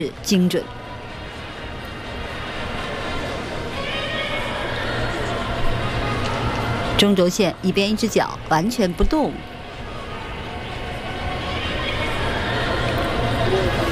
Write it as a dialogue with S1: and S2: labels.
S1: 精准。中轴线一边一只脚完全不动。